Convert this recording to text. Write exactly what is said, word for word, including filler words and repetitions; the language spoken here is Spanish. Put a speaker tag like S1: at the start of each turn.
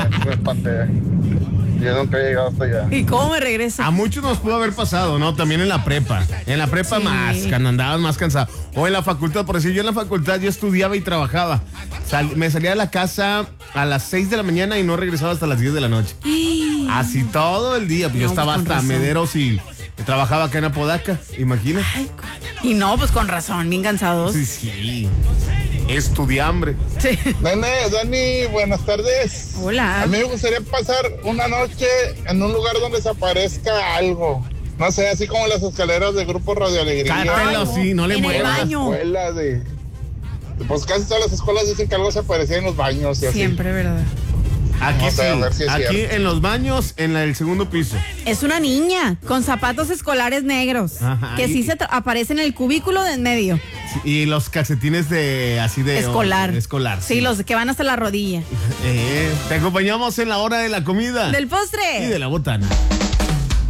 S1: me espanté. Yo nunca he llegado hasta allá.
S2: ¿Y cómo me regresa?
S3: A muchos nos pudo haber pasado, ¿no? También en la prepa. En la prepa
S2: Sí.
S3: más, cuando andabas más cansado. O en la facultad, por decir, yo en la facultad yo estudiaba y trabajaba. Sal- me salía de la casa a las seis de la mañana y no regresaba hasta las diez de la noche. Así todo el día. Pues yo
S2: No,
S3: estaba
S2: pues, con
S3: hasta
S2: razón.
S3: Mederos y trabajaba acá en Apodaca. Imagina.
S2: Y no, pues con razón, bien cansados.
S3: Sí, sí. Estudiambre.
S2: Sí.
S1: Nene, Dani, buenas tardes.
S2: Hola.
S1: A mí me gustaría pasar una noche en un lugar donde se aparezca algo. No sé, así como las escaleras de Grupo Radio Alegría.
S3: Cátelo, sí, no le
S2: En el
S3: muevas.
S2: baño.
S1: Escuela de... Pues casi todas las escuelas dicen que algo se aparecía en los baños y así.
S2: Siempre, ¿verdad?
S3: Aquí
S1: No
S3: sí.
S1: sé, a ver si es
S3: Aquí
S1: cierto.
S3: en los baños, en la- el segundo piso.
S2: Es una niña con zapatos escolares negros.
S3: Ajá,
S2: que
S3: y-
S2: sí se tra- aparece en el cubículo de en medio.
S3: Y los calcetines de así de
S2: Escolar.
S3: de escolar.
S2: Sí, los que van hasta la rodilla.
S3: Eh, te acompañamos en la hora de la comida
S2: Del postre.
S3: y de la botana.